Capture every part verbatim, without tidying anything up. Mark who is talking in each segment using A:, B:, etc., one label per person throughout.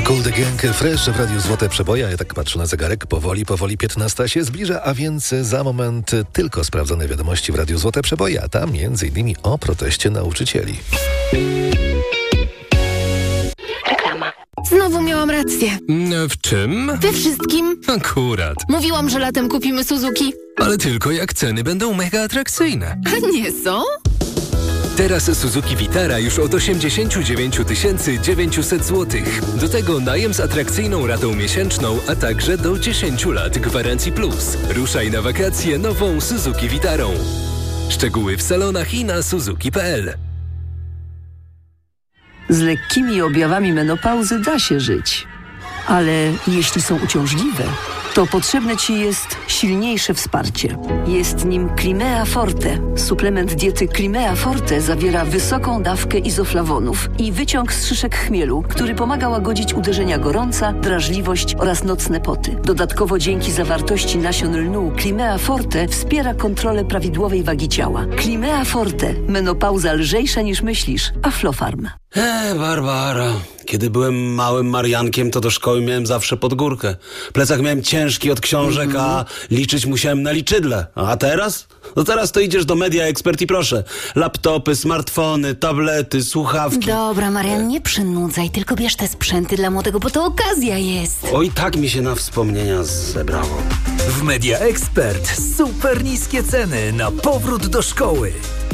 A: Cool the Gang, Fresh w Radiu Złote Przeboje. Ja tak patrzę na zegarek, powoli, powoli piętnasta się zbliża, a więc za moment tylko sprawdzone wiadomości w Radiu Złote Przeboje, a tam między innymi o proteście nauczycieli.
B: Reklama. Znowu miałam rację.
C: W czym?
B: We wszystkim.
C: Akurat.
B: Mówiłam, że latem kupimy Suzuki.
C: Ale tylko jak ceny będą mega atrakcyjne.
B: A nie są?
C: Teraz Suzuki Vitara już od osiemdziesiąt dziewięć tysięcy dziewięćset złotych. Do tego najem z atrakcyjną ratą miesięczną, a także do dziesięć lat gwarancji plus. Ruszaj na wakacje nową Suzuki Vitarą. Szczegóły w salonach i na suzuki kropka p l.
D: Z lekkimi objawami menopauzy da się żyć. Ale jeśli są uciążliwe, to potrzebne Ci jest silniejsze wsparcie. Jest nim Climea Forte. Suplement diety Climea Forte zawiera wysoką dawkę izoflawonów i wyciąg z szyszek chmielu, który pomaga łagodzić uderzenia gorąca, drażliwość oraz nocne poty. Dodatkowo dzięki zawartości nasion lnu Climea Forte wspiera kontrolę prawidłowej wagi ciała. Climea Forte. Menopauza lżejsza niż myślisz. Aflofarm.
E: Eee, Barbara. Kiedy byłem małym Mariankiem, to do szkoły miałem zawsze pod górkę. Plecak miałem ciężki od książek, mm-hmm. a liczyć musiałem na liczydle. A teraz? No teraz to idziesz do Media Expert i proszę. Laptopy, smartfony, tablety, słuchawki.
F: Dobra, Marian, nie przynudzaj, tylko bierz te sprzęty dla młodego, bo to okazja jest.
E: Oj, tak mi się na wspomnienia zebrało.
G: W Media Expert super niskie ceny na powrót do szkoły.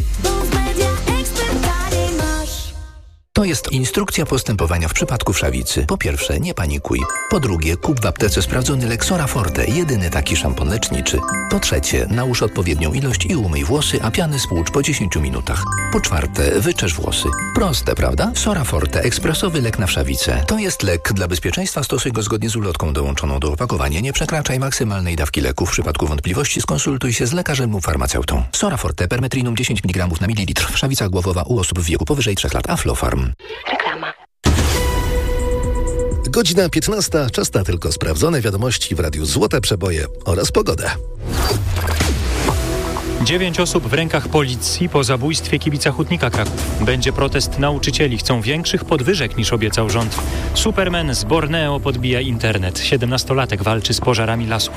H: To jest instrukcja postępowania w przypadku wszawicy. Po pierwsze, nie panikuj. Po drugie, kup w aptece sprawdzony lek Sora Forte, jedyny taki szampon leczniczy. Po trzecie, nałóż odpowiednią ilość i umyj włosy, a piany spłucz po dziesięciu minutach. Po czwarte, wyczesz włosy. Proste, prawda? Sora Forte, ekspresowy lek na wszawicę. To jest lek. Dla bezpieczeństwa stosuj go zgodnie z ulotką dołączoną do opakowania. Nie przekraczaj maksymalnej dawki leku. W przypadku wątpliwości skonsultuj się z lekarzem lub farmaceutą. Sora Forte, permetrinum dziesięć miligramów na mililitr. Wszawica głowowa u osób w wieku powyżej trzech lat. Aflofarm.
B: Reklama.
A: Godzina piętnasta, czas na tylko sprawdzone wiadomości w Radiu Złote Przeboje oraz pogodę.
I: Dziewięć osób w rękach policji po zabójstwie kibica Hutnika Kraków. Będzie protest nauczycieli. Chcą większych podwyżek niż obiecał rząd. Superman z Borneo podbija internet. Siedemnastolatek walczy z pożarami lasów.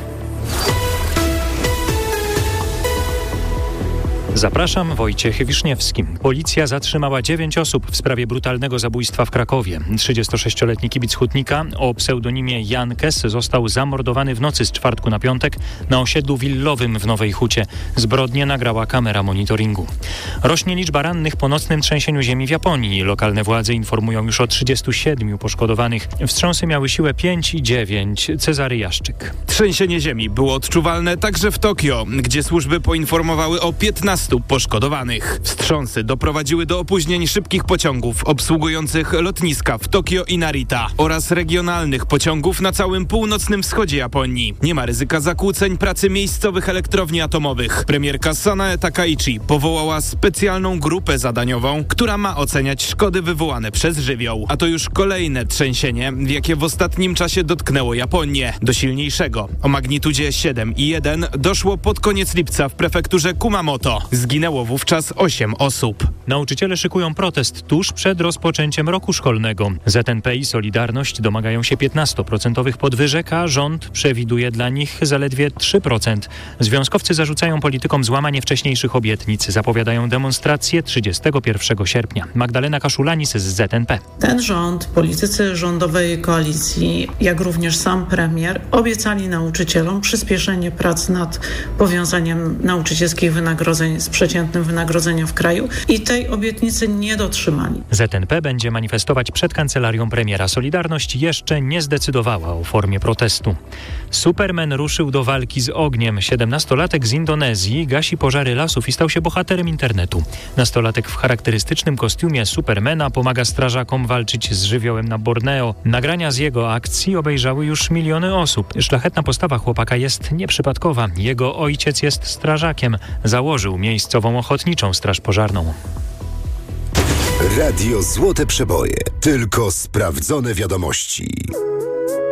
I: Zapraszam, Wojciech Wiszniewski. Policja zatrzymała dziewięć osób w sprawie brutalnego zabójstwa w Krakowie. trzydziestosześcioletni kibic Hutnika o pseudonimie Jan Kes został zamordowany w nocy z czwartku na piątek na osiedlu willowym w Nowej Hucie. Zbrodnię nagrała kamera monitoringu. Rośnie liczba rannych po nocnym trzęsieniu ziemi w Japonii. Lokalne władze informują już o trzydziestu siedmiu poszkodowanych. Wstrząsy miały siłę pięć i dziewięć. Cezary Jaszczyk.
J: Trzęsienie ziemi było odczuwalne także w Tokio, gdzie służby poinformowały o piętnastu poszkodowanych. Wstrząsy doprowadziły do opóźnień szybkich pociągów obsługujących lotniska w Tokio i Narita oraz regionalnych pociągów na całym północnym wschodzie Japonii. Nie ma ryzyka zakłóceń pracy miejscowych elektrowni atomowych. Premierka Sanae Takaichi powołała specjalną grupę zadaniową, która ma oceniać szkody wywołane przez żywioł. A to już kolejne trzęsienie, jakie w ostatnim czasie dotknęło Japonię. Do silniejszego, o magnitudzie siedem i jeden, doszło pod koniec lipca w prefekturze Kumamoto. Zginęło wówczas osiem osób.
I: Nauczyciele szykują protest tuż przed rozpoczęciem roku szkolnego. Z N P i Solidarność domagają się piętnastoprocentowych podwyżek, a rząd przewiduje dla nich zaledwie trzy procent. Związkowcy zarzucają politykom złamanie wcześniejszych obietnic. Zapowiadają demonstracje trzydziestego pierwszego sierpnia. Magdalena Kaszulanis z Z N P.
K: Ten rząd, politycy rządowej koalicji, jak również sam premier obiecali nauczycielom przyspieszenie prac nad powiązaniem nauczycielskich wynagrodzeń z przeciętnym wynagrodzeniem w kraju i tej obietnicy nie dotrzymali.
I: Z N P będzie manifestować przed kancelarią premiera. Solidarność jeszcze nie zdecydowała o formie protestu. Superman ruszył do walki z ogniem. Siedemnastolatek z Indonezji gasi pożary lasów i stał się bohaterem internetu. Nastolatek w charakterystycznym kostiumie Supermana pomaga strażakom walczyć z żywiołem na Borneo. Nagrania z jego akcji obejrzały już miliony osób. Szlachetna postawa chłopaka jest nieprzypadkowa. Jego ojciec jest strażakiem. Założył miejscową ochotniczą straż pożarną.
L: Radio Złote Przeboje. Tylko sprawdzone wiadomości.